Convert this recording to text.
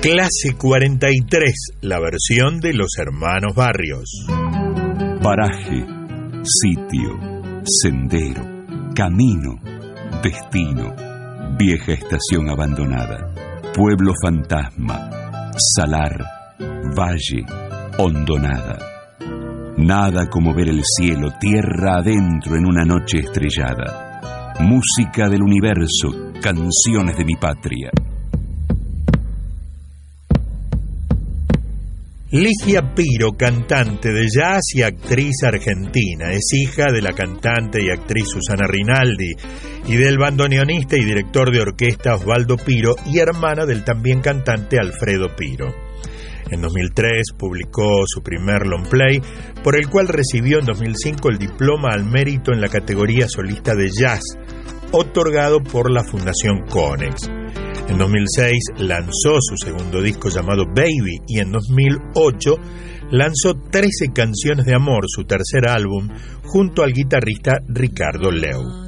Clase 43, la versión de los hermanos Barrios. Paraje, sitio, sendero, camino, destino, vieja estación abandonada, pueblo fantasma, salar, valle, hondonada. Nada como ver el cielo tierra adentro en una noche estrellada. Música del universo, canciones de mi patria. Ligia Piro, cantante de jazz y actriz argentina, es hija de la cantante y actriz Susana Rinaldi y del bandoneonista y director de orquesta Osvaldo Piro y hermana del también cantante Alfredo Piro. En 2003 publicó su primer long play, por el cual recibió en 2005 el diploma al mérito en la categoría solista de jazz, otorgado por la Fundación Konex. En 2006 lanzó su segundo disco llamado Baby y en 2008 lanzó 13 canciones de amor, su tercer álbum, junto al guitarrista Ricardo Leu.